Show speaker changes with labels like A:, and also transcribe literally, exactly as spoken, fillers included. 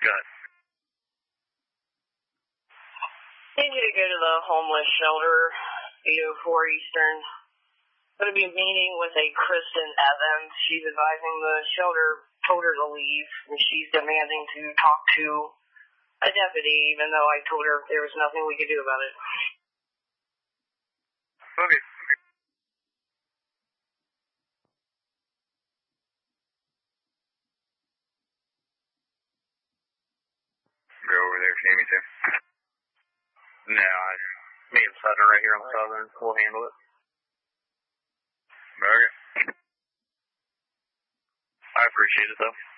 A: Good.
B: Need you to go to the homeless shelter, eight oh four Eastern. Going to be meeting with a Kristen Evans. She's advising the shelter told her to leave, and she's demanding to talk to a deputy, even though I told her there was nothing we could do about it.
A: Okay. Go over there if you need me to. No, I, me and Sutter right here on Southern. We'll handle it. Okay. I appreciate it, though.